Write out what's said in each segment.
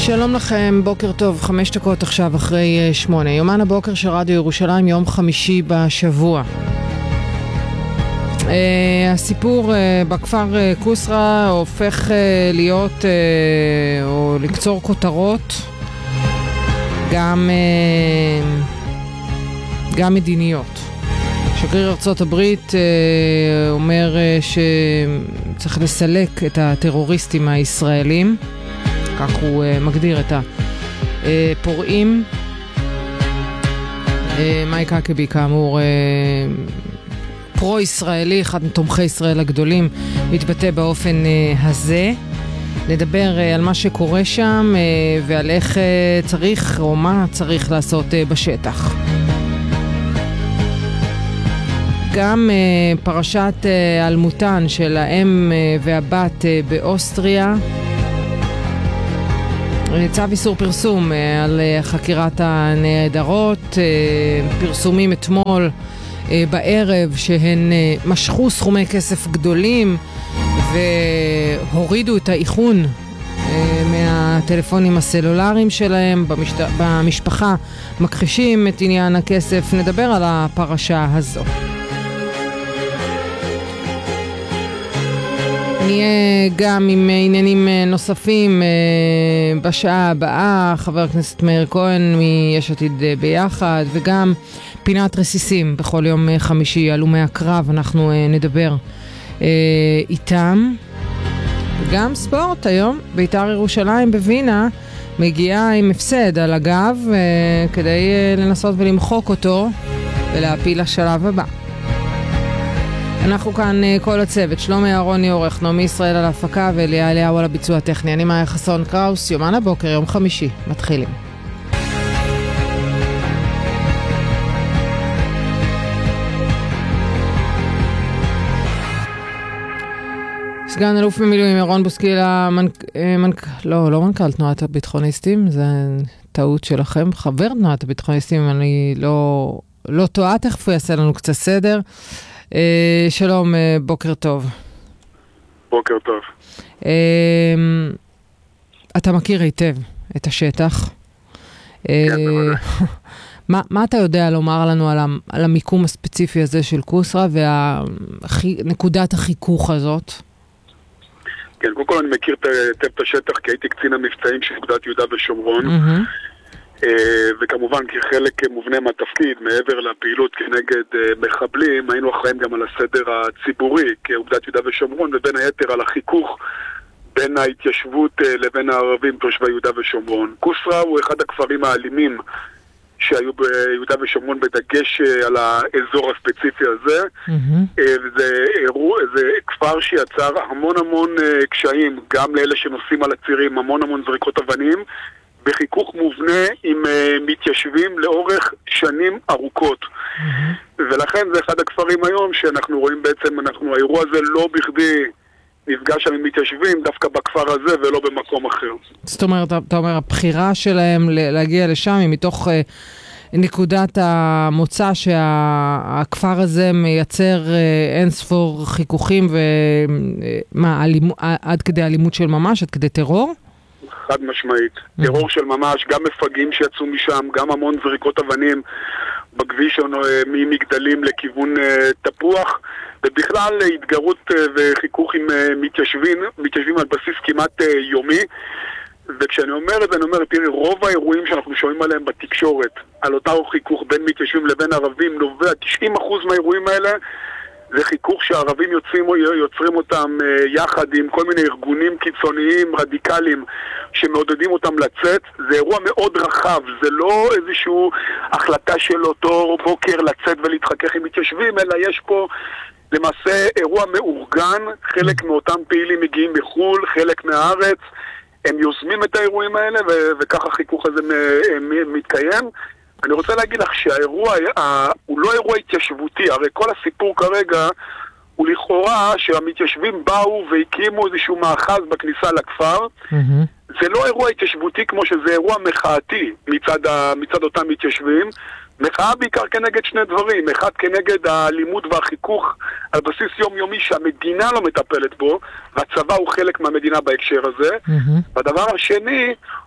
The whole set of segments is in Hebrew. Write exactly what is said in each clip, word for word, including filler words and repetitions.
שלום לכם, בוקר טוב, חמש דקות עכשיו אחרי שמונה. יומן הבוקר של רדיו ירושלים, יום חמישי בשבוע. Uh, הסיפור uh, בכפר uh, קוסרה הופך uh, להיות uh, או לקצור כותרות גם uh, גם מדיניות. שגריר ארצות הברית uh, אומר uh, שצריך לסלק את הטרוריסטים הישראלים, כך הוא uh, מגדיר את הפורעים. uh, מייק האקבי כאמור uh, פרו-ישראלי, אחד מתומכי ישראל הגדולים, מתבטא באופן uh, הזה. נדבר uh, על מה שקורה שם uh, ועל איך uh, צריך או מה צריך לעשות uh, בשטח. גם uh, פרשת uh, אלמותן של האם uh, והבת uh, באוסטריה. צו איסור פרסום uh, על uh, חקירת הנעדרות, uh, פרסומים אתמול בערב שהן משכו סכומי כסף גדולים והורידו את האיכון מהטלפונים הסלולריים שלהם. במשת... במשפחה מכחישים את עניין הכסף. נדבר על הפרשה הזו. נהיה גם עם עניינים נוספים בשעה הבאה. חבר הכנסת מאיר כהן מיש עתיד ביחד, וגם פינת רסיסים בכל יום חמישי, הלומי הקרב, אנחנו נדבר איתם. וגם ספורט היום, בית"ר ירושלים בווינה מגיעה עם הפסד על הגב כדי לנסות ולמחוק אותו ולהפיל לשלב הבא. אנחנו כאן כל הצוות, שלומי אהרוני עורך, נעמי ישראל על ההפקה ואליה אליהו על הביצוע הטכני. אני מאיה חסון קראוס. יומן הבוקר, יום חמישי, מתחילים. סגן אלוף במילואים ירון בוסקילה, מנק... מנק... לא, לא מנכ"ל תנועת הביטחוניסטים, זה טעות שלכם, חבר תנועת הביטחוניסטים, אני לא, לא טועה, תכף הוא יעשה לנו קצת סדר. אה, שלום, אה, בוקר טוב. בוקר טוב. אה, אתה מכיר היטב את השטח. אה, כן, בוודאי. מה, מה אתה יודע לומר לנו על, ה, על המיקום הספציפי הזה של קוסרה ונקודת החיכוך הזאת? כן, קודם כל אני מכיר את השטח כי הייתי קצין המבצעים של אוגדת יהודה ושומרון, mm-hmm. וכמובן כחלק מובנה מהתפקיד, מעבר לפעילות כנגד מחבלים, היינו אחראים גם על הסדר הציבורי כאוגדת יהודה ושומרון, ובין היתר על החיכוך בין ההתיישבות לבין הערבים תושבי יהודה ושומרון. קוסרה הוא אחד הכפרים האלימים שהיו ביהודה ושומרון, בדגש על האזור הספציפי הזה. Mm-hmm. זה, זה כפר שיצר המון המון קשיים, גם לאלה שנוסעים על הצירים, המון המון זריקות אבנים, בחיכוך מובנה עם מתיישבים לאורך שנים ארוכות. Mm-hmm. ולכן זה אחד הכפרים היום שאנחנו רואים בעצם, אנחנו, האירוע הזה לא בכדי נפגש שם עם מתיישבים, דווקא בכפר הזה ולא במקום אחר. זאת אומרת, אתה אומר, הבחירה שלהם להגיע לשם היא מתוך uh, נקודת המוצא שהכפר הזה מייצר uh, אין ספור חיכוכים ומה, אלימו, עד כדי אלימות של ממש, עד כדי טרור? חד משמעית. Mm-hmm. טרור של ממש, גם מפגעים שיצאו משם, גם המון זריקות אבנים בכביש ממגדלים לכיוון uh, תפוח, ובכלל התגרות וחיכוך עם מתיישבים, מתיישבים על בסיס כמעט יומי. וכשאני אומר את זה, אני אומר, תראי, רוב האירועים שאנחנו שומעים עליהם בתקשורת, על אותו חיכוך בין מתיישבים לבין ערבים, נובע תשעים אחוז מהאירועים האלה, זה חיכוך שהערבים יוצרים, יוצרים אותם יחד עם כל מיני ארגונים קיצוניים, רדיקליים, שמעודדים אותם לצאת. זה אירוע מאוד רחב, זה לא איזושהי החלטה של אותו בוקר לצאת ולהתחכך עם מתיישבים, אלא יש פה למעשה אירוע מאורגן, חלק מאותם פעילים מגיעים מחול, חלק מהארץ, הם יוזמים את האירועים האלה, ו- וככה החיכוך הזה מ- מ- מתקיים. אני רוצה להגיד לך שהאירוע ה- הוא לא אירוע התיישבותי, הרי כל הסיפור כרגע הוא לכאורה שהמתיישבים באו והקימו איזשהו מאחז בכניסה לכפר. Mm-hmm. זה לא אירוע התיישבותי כמו שזה אירוע מחאתי מצד, ה- מצד אותם מתיישבים, מחאה בעיקר כנגד שני דברים, אחד כנגד האלימות והחיכוך על בסיס יומיומי שהמדינה לא מטפלת בו, והצבא הוא חלק מהמדינה בהקשר הזה, mm-hmm. והדבר השני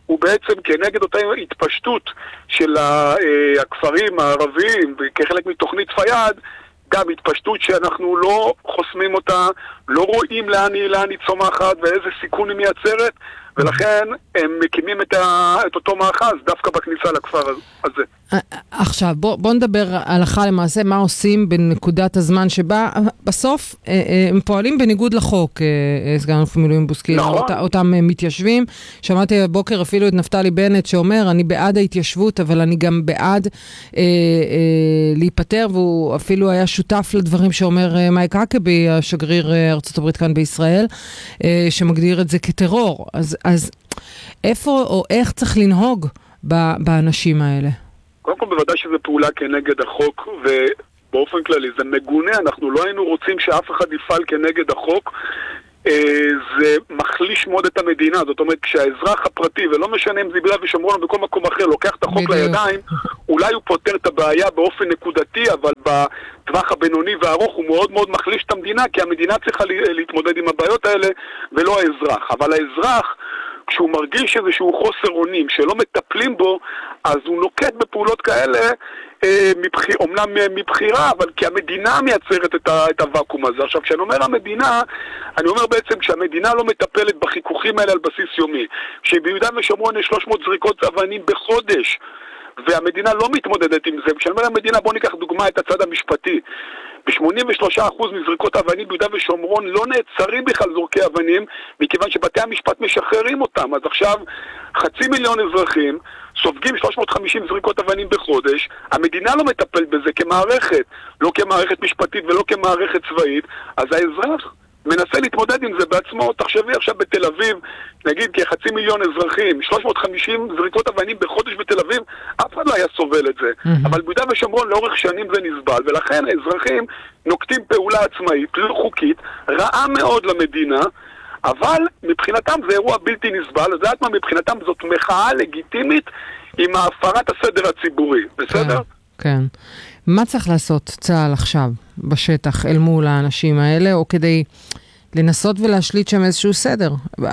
הוא בעצם כנגד אותה התפשטות של הכפרים הערביים כחלק מתוכנית פיאד, גם התפשטות שאנחנו לא חוסמים אותה, לא רואים לאן היא, לאן היא צומחת ואיזה סיכון היא מייצרת, ולכן הם מקימים את, ה, את אותו מאחז דווקא בכניסה לכפר הזה. עכשיו, בוא, בוא נדבר הלכה למעשה מה עושים בנקודת הזמן שבה בסוף הם פועלים בניגוד לחוק, סגן אלוף במילואים בוסקילה, נכון. אות, אותם מתיישבים. שמעתי בבוקר אפילו את נפתלי בנט שאומר, אני בעד ההתיישבות, אבל אני גם בעד אה, אה, להיפטר, והוא אפילו היה שותף לדברים שאומר אה, מייק האקבי, השגריר אה, ארצות הברית כאן בישראל, אה, שמגדיר את זה כטרור. אז, אז איפה או איך צריך לנהוג באנשים האלה? קודם כל בוודאי שזה פעולה כנגד החוק, ובאופן כללי זה מגונה, אנחנו לא היינו רוצים שאף אחד יפעל כנגד החוק, זה מחליש מאוד את המדינה, זאת אומרת כשהאזרח הפרטי, ולא משנה אם זה ביהודה ושומרון או בכל מקום אחר, לוקח את החוק לידיים, אולי הוא פותר את הבעיה באופן נקודתי, אבל בטווח הבינוני והארוך הוא מאוד מאוד מחליש את המדינה, כי המדינה צריכה להתמודד עם הבעיות האלה ולא האזרח. אבל האזרח, כשהוא מרגיש איזשהו חוסר אונים, שלא מטפלים בו, אז הוא נוקט בפעולות כאלה, מבחיר, אומנם מבחירה, אבל כי המדינה מייצרת את, ה, את הוואקום הזה. עכשיו, כשאני אומר המדינה, אני אומר בעצם כשהמדינה לא מטפלת בחיכוכים האלה על בסיס יומי, שביהודה ושומרון יש שלוש מאות זריקות אבנים בחודש, והמדינה לא מתמודדת עם זה. כשאני אומר המדינה, בוא ניקח דוגמה את הצד המשפטי. ב-שמונים ושלושה אחוז מזריקות אבנים ביהודה ושומרון לא נעצרים בכלל זורקי אבנים, מכיוון שבתי המשפט משחררים אותם. אז עכשיו חצי מיליון אזרחים סופגים שלוש מאות וחמישים זריקות אבנים בחודש, המדינה לא מטפל בזה כמערכת, לא כמערכת משפטית ולא כמערכת צבאית, אז האזרח מנסה להתמודד עם זה בעצמו. תחשבי עכשיו בתל אביב, נגיד כחצי מיליון אזרחים, שלוש מאות וחמישים זריקות אבנים בחודש בתל אביב, אף אחד לא היה סובל את זה. Mm-hmm. אבל ביהודה ושומרון לאורך שנים זה נסבל, ולכן האזרחים נוקטים פעולה עצמאית, לא חוקית, רעה מאוד למדינה, אבל מבחינתם זה אירוע בלתי נסבל. אז יודעת מה, מבחינתם זאת מחאה לגיטימית עם הפרת הסדר הציבורי, בסדר? כן, כן. מה צריך לעשות צה"ל עכשיו בשטח אל מול האנשים האלה, או כדי לנסות ולהשליט שם איזשהו סדר?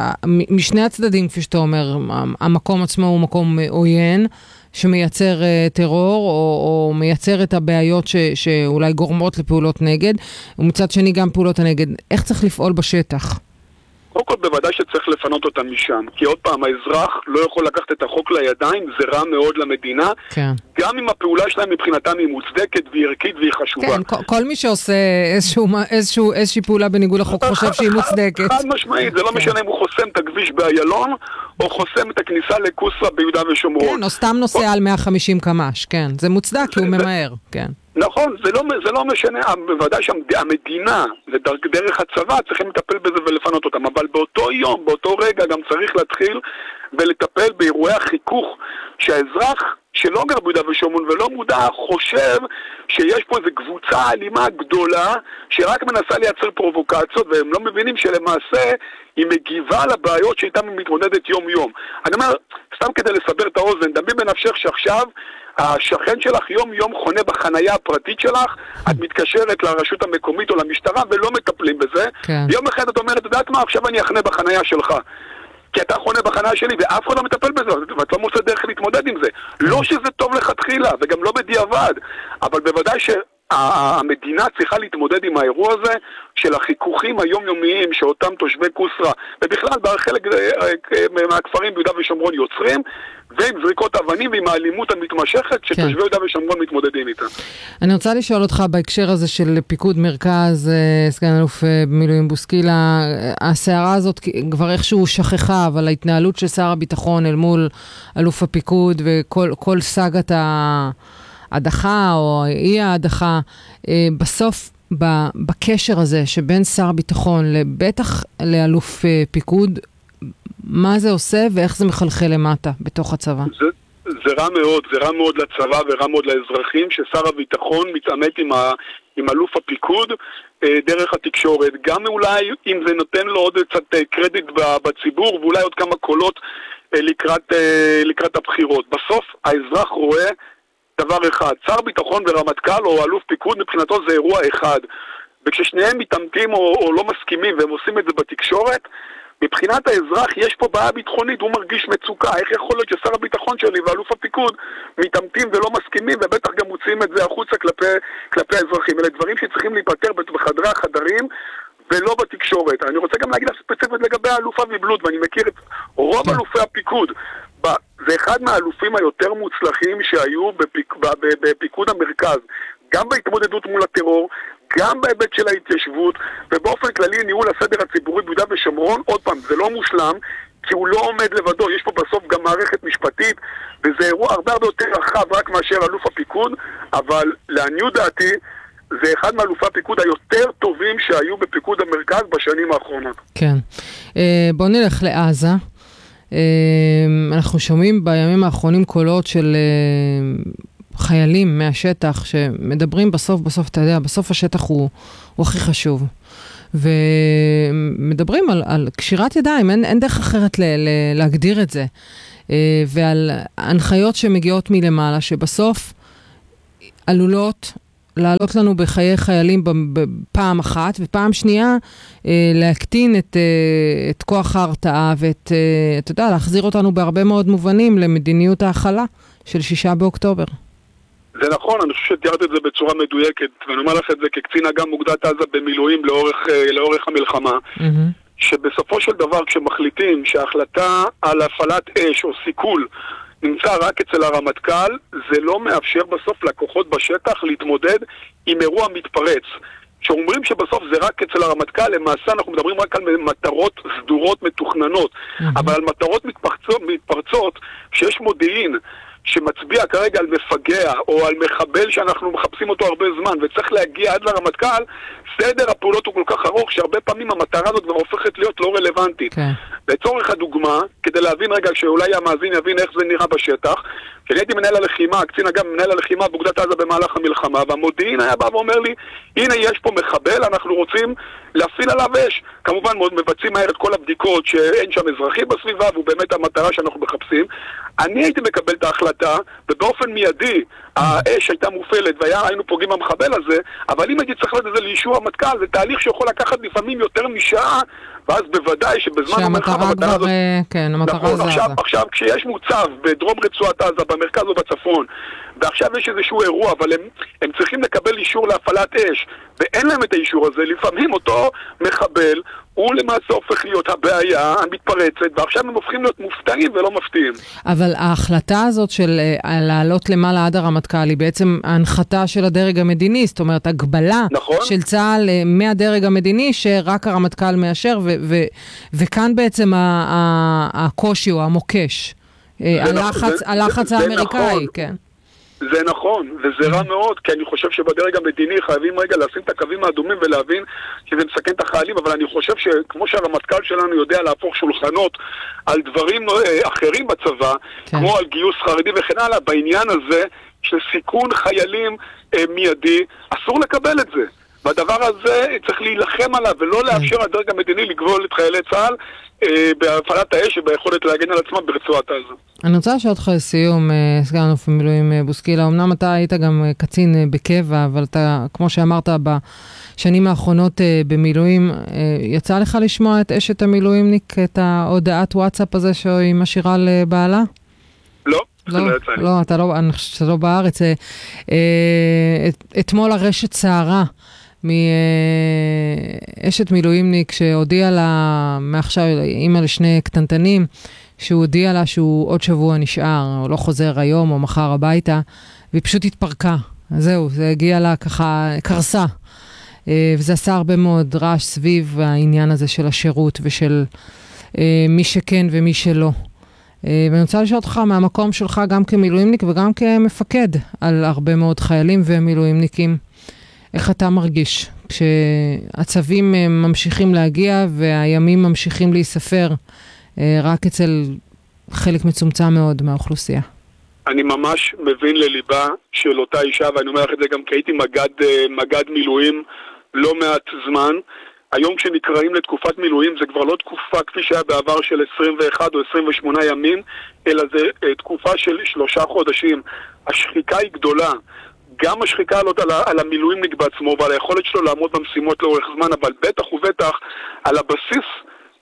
משני הצדדים, כפי שאתה אומר, המקום עצמו הוא מקום עוין, שמייצר טרור, או, או מייצר את הבעיות ש, שאולי גורמות לפעולות נגד, ומצד שני גם פעולות הנגד. איך צריך לפעול בשטח? קודם כל בוודאי שצריך לפנות אותם משם, כי עוד פעם האזרח לא יכול לקחת את החוק לידיים, זה רע מאוד למדינה, כן. גם אם הפעולה שלהם מבחינתם היא מוצדקת והיא ערכית והיא חשובה. כן, כל, כל מי שעושה איזשהו, איזשהו, איזושהי פעולה בניגוד לחוק חושב שהיא מוצדקת. חד משמעית, זה לא כן. משנה אם הוא חוסם את הכביש באיילון, או חוסם את הכניסה לקוסרה ביהודה ושומרון. כן, או סתם נוסע על מאה וחמישים קמ"ש, כן, זה מוצדק כי הוא ממהר, כן. נכון, זה לא, זה לא משנה, בוודאי שהמדינה ודרך הצבא צריכים לטפל בזה ולפנות אותם, אבל באותו יום, באותו רגע גם צריך להתחיל ולטפל באירועי החיכוך שהאזרח שלא גר ביהודה ושומרון ולא מודע חושב שיש פה איזו קבוצה אלימה גדולה שרק מנסה לייצר פרובוקציות, והם לא מבינים שלמעשה היא מגיבה לבעיות שאיתן היא מתמודדת יום יום. אני אומר, סתם כדי לסבר את האוזן, דמי בנפשך שעכשיו השכן שלך יום יום חונה בחנייה הפרטית שלך, את מתקשרת לרשות המקומית או למשטרה ולא מטפלים בזה. כן. יום אחד את אומרת, יודעת מה, עכשיו אני אחנה בחנייה שלך. כי אתה חונה בחנייה שלי ואף אחד לא מטפל בזה, ואת לא מוצא דרך להתמודד עם זה. כן. לא שזה טוב לכתחילה, וגם לא בדיעבד, אבל בוודאי שהמדינה צריכה להתמודד עם האירוע הזה של החיכוכים היומיומיים שאותם תושבי קוסרה, ובכלל בחלק מהכפרים ביהודה ושומרון יוצרים, ועם זריקות אבנים ועם האלימות המתמשכת שתושבי כן. יהודה ושומרון מתמודדים איתה. אני רוצה לשאול אותך בהקשר הזה של פיקוד מרכז, סגן אלוף במילואים בוסקילה, הסערה הזאת כבר איכשהו שכחה, אבל ההתנהלות של שר הביטחון אל מול אלוף הפיקוד וכל כל סגת ההדחה או אי ההדחה, בסוף בקשר הזה שבין שר הביטחון לבטח לאלוף פיקוד, מה זה עושה ואיך זה מחלחל למטה בתוך הצבא? זה, זה רע מאוד, זה רע מאוד לצבא ורע מאוד לאזרחים, ששר הביטחון מתעמת עם, ה, עם אלוף הפיקוד אה, דרך התקשורת. גם אולי אם זה נותן לו עוד קצת אה, קרדיט בציבור, ואולי עוד כמה קולות אה, לקראת, אה, לקראת הבחירות. בסוף האזרח רואה דבר אחד, שר ביטחון ורמטכ"ל או אלוף פיקוד מבחינתו זה אירוע אחד. וכששניהם מתעמתים או, או לא מסכימים והם עושים את זה בתקשורת, מבחינת האזרח יש פה בעיה ביטחונית, הוא מרגיש מצוקה. איך יכול להיות ששר הביטחון שלי ואלוף הפיקוד מתעמתים ולא מסכימים, ובטח גם מוציאים את זה החוצה כלפי, כלפי האזרחים? אלה דברים שצריכים להיפטר בחדרי החדרים ולא בתקשורת. אני רוצה גם להגיד ספציפית לגבי האלוף אבי בלוט, ואני מכיר את רוב אלופי הפיקוד. זה אחד מהאלופים היותר מוצלחים שהיו בפיק, בפיקוד המרכז, גם בהתמודדות מול הטרור, גם בהיבט של ההתיישבות, ובאופן כללי ניהול הסדר הציבורי ביהודה ושומרון. עוד פעם, זה לא מושלם, כי הוא לא עומד לבדו, יש פה בסוף גם מערכת משפטית, וזה אירוע הרבה הרבה יותר רחב רק מאשר אלוף הפיקוד, אבל לעניות דעתי, זה אחד מאלופי הפיקוד היותר טובים שהיו בפיקוד המרכז בשנים האחרונות. כן. בוא נלך לעזה. אנחנו שומעים בימים האחרונים קולות של חיילים מהשטח שמדברים בסוף, בסוף, אתה יודע, בסוף השטח הוא, הוא הכי חשוב. ומדברים על, על קשירת ידיים, אין, אין דרך אחרת ל, ל, להגדיר את זה. ועל הנחיות שמגיעות מלמעלה, שבסוף עלולות לעלות לנו בחיי חיילים בפעם אחת, ופעם שנייה להקטין את, את כוח ההרתעה, ואת, אתה יודע, להחזיר אותנו בהרבה מאוד מובנים למדיניות ההכלה של שישה באוקטובר. זה נכון, אני חושב שתיארת את זה בצורה מדויקת, ואני אומר לך את זה כקצין אג"ם אוגדת עזה במילואים לאורך, לאורך המלחמה, mm-hmm. שבסופו של דבר כשמחליטים שההחלטה על הפעלת אש או סיכול נמצא רק אצל הרמטכ"ל, זה לא מאפשר בסוף לכוחות בשטח להתמודד עם אירוע מתפרץ. כשאומרים שבסוף זה רק אצל הרמטכ"ל, למעשה אנחנו מדברים רק על מטרות סדורות מתוכננות, mm-hmm. אבל על מטרות מתפרצות, מתפרצות שיש מודיעין שמצביע כרגע על מפגע או על מחבל שאנחנו מחפשים אותו הרבה זמן וצריך להגיע עד לרמטכ"ל, סדר הפעולות הוא כל כך ארוך שהרבה פעמים המטרה הזאת כבר הופכת להיות לא רלוונטית. Okay. לצורך הדוגמה, כדי להבין רגע שאולי המאזין יבין איך זה נראה בשטח, כשאני הייתי מנהל הלחימה, קצין אג"ם מנהל הלחימה באוגדת עזה במהלך המלחמה, והמודיעין היה בא ואומר לי, הנה יש פה מחבל, אנחנו רוצים להפעיל עליו אש. כמובן מבצעים מהר את כל הבדיקות שאין שם אזרחי בסביבה, והוא באמת המטרה שאנחנו מחפשים. אני הייתי מקבל את ההחלטה, ובאופן מיידי האש הייתה מופעלת והיינו פוגעים במחבל הזה, אבל אם הייתי צריך לתת את זה לאישור המטכ"ל, זה תהליך שיכול לקחת לפעמים יותר משעה, ואז בוודאי שבזמן המלחמה המטרה הזאת... כן, המטרה זה עכשיו, עכשיו, כשיש מוצב בדרום רצועת עזה, במרכז או בצפון, ועכשיו יש איזשהו אירוע, אבל הם, הם צריכים לקבל אישור להפעלת אש, ואין להם את האישור הזה, לפעמים אותו מחבל, הוא למעשה הופך להיות הבעיה המתפרצת, ועכשיו הם הופכים להיות מופתעים ולא מפתיעים. אבל ההחלטה הזאת של לעלות למעלה עד הרמטכ"ל, היא בעצם ההנחתה של הדרג המדיני, זאת אומרת, הגבלה נכון? של צה"ל מהדרג המדיני, שרק הרמטכ"ל מאשר, ו- ו- וכאן בעצם ה- ה- הקושי או המוקש, הלחץ, זה, הלחץ זה, האמריקאי, זה נכון. כן. זה נכון, וזה רע מאוד, כי אני חושב שבדרג המדיני חייבים רגע לשים את הקווים האדומים ולהבין שזה מסכן את החיילים, אבל אני חושב שכמו שהרמטכ"ל שלנו יודע להפוך שולחנות על דברים אחרים בצבא, כן. כמו על גיוס חרדי וכן הלאה, בעניין הזה של סיכון חיילים אה, מיידי, אסור לקבל את זה. והדבר הזה צריך להילחם עליו, ולא לאפשר לדרג המדיני לגבול את חיילי צה"ל אה, בהפעלת האש וביכולת להגן על עצמם ברצועת עזה. אני רוצה לשאול אותך לסיום, סגן אלוף במילואים בוסקילה, אמנם אתה היית גם קצין בקבע, אבל אתה, כמו שאמרת, בשנים האחרונות במילואים, יצא לך לשמוע את אשת המילואימניק, את ההודעת וואטסאפ הזה שהיא משאירה לבעלה? לא, לא, לא יצא לי. לא, אתה לא, אני חושבת שאתה לא בארץ. אתמול הרשת סערה מאשת מילואימניק שהודיעה לה, מעכשיו אימא לשני קטנטנים, שהוא הודיע לה שהוא עוד שבוע נשאר, או לא חוזר היום או מחר הביתה, והיא פשוט התפרקה. זהו, זה הגיע לה ככה, קרסה. וזה עשה הרבה מאוד רעש סביב העניין הזה של השירות ושל מי שכן ומי שלא. ואני רוצה לשאול אותך מהמקום שלך גם כמילואימניק וגם כמפקד על הרבה מאוד חיילים ומילואימניקים. איך אתה מרגיש כשהצווים ממשיכים להגיע והימים ממשיכים להיספר רק אצל חלק מצומצם מאוד מהאוכלוסייה? אני ממש מבין לליבה של אותה אישה, ואני אומר לך את זה גם כי הייתי מגד, מגד מילואים לא מעט זמן. היום כשנקראים לתקופת מילואים זה כבר לא תקופה כפי שהיה בעבר של עשרים ואחד או עשרים ושמונה ימים, אלא זה תקופה של שלושה חודשים. השחיקה היא גדולה. גם השחיקה עלות על, על המילואימניק בעצמו ועל היכולת שלו לעמוד במשימות לאורך זמן, אבל בטח ובטח על הבסיס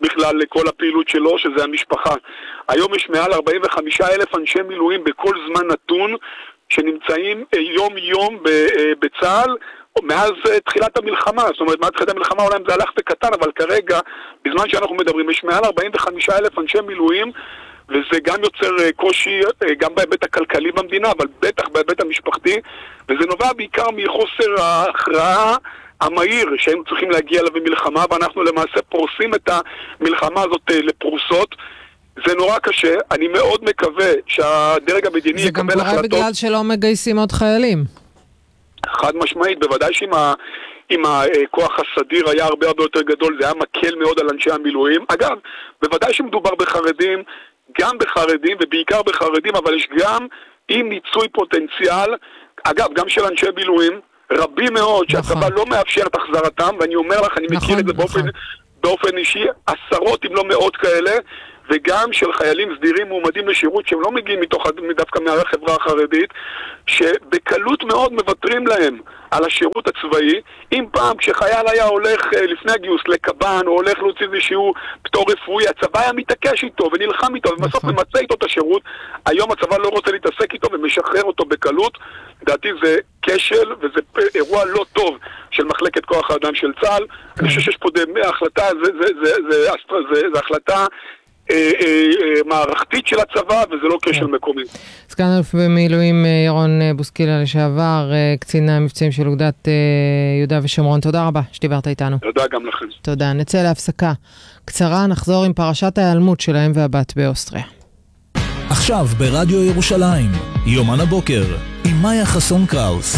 בכלל לכל הפעילות שלו, שזה המשפחה. היום יש מעל ארבעים וחמישה אלף אנשי מילואים בכל זמן נתון, שנמצאים יום יום בצה"ל, מאז תחילת המלחמה. זאת אומרת, מאז תחילת המלחמה אולי זה הלך וקטן, אבל כרגע, בזמן שאנחנו מדברים, יש מעל ארבעים וחמישה אלף אנשי מילואים, וזה גם יוצר קושי, גם בהיבט הכלכלי במדינה, אבל בטח בהיבט המשפחתי, וזה נובע בעיקר מחוסר ההכרעה המהיר שהם צריכים להגיע אליו במלחמה, ואנחנו למעשה פורסים את המלחמה הזאת לפרוסות. זה נורא קשה, אני מאוד מקווה שהדרג המדיני יקבל החלטות. זה גם קורה בגלל שלא מגייסים עוד חיילים. חד משמעית, בוודאי שאם ה... אם הכוח הסדיר היה הרבה הרבה יותר גדול, זה היה מקל מאוד על אנשי המילואים. אגב, בוודאי שמדובר בחרדים, גם בחרדים ובעיקר בחרדים, אבל יש גם עם ניצוי פוטנציאל, אגב, גם של אנשי מילואים, רבים מאוד שהצבא לא מאפשר את החזרתם, ואני אומר לך, אני מכיר את זה באופן, באופן אישי, עשרות אם לא מאות כאלה, וגם של חיילים סדירים מועמדים לשירות שהם לא מגיעים מתוך, דווקא מהחברה החרדית, שבקלות מאוד מבטרים להם על השירות הצבאי. אם פעם כשחייל היה הולך לפני הגיוס לקב"ן או הולך להוציא איזשהו פטור רפואי, הצבא היה מתעקש איתו ונלחם איתו ובסוף ממצא איתו את השירות. היום הצבא לא רוצה להתעסק איתו ומשחרר אותו בקלות. לדעתי זה כשל וזה אירוע לא טוב של מחלקת כוח האדם של צה"ל. אני חושב שיש פה החלטה, זה, זה, זה, זה, זה, זה, זה החלטה מערכתית של הצבא, וזה לא כשל מקומי. סגן אלוף במילואים ירון בוסקילה לשעבר, קצין המבצעים של אוגדת יהודה ושומרון. תודה רבה שדיברת איתנו. תודה גם לכם. תודה. נצא להפסקה קצרה, נחזור עם פרשת ההיעלמות שלהם והבת באוסטריה. עכשיו ברדיו ירושלים, יומן הבוקר, עם מאיה חסון קראוס.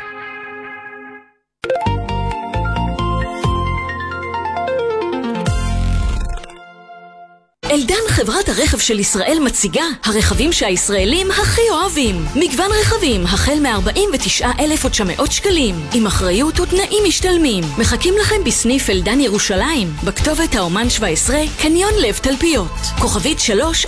אלדן, חברת הרכב של ישראל, מציגה הרכבים שהישראלים הכי אוהבים. מגוון רכבים, החל מ-ארבעים ותשעה אלף ותשע מאות שקלים, עם אחריות ותנאים משתלמים. מחכים לכם בסניף אלדן ירושלים, בכתובת האומן שבע עשרה, קניון לב תלפיות. כוכבית שלוש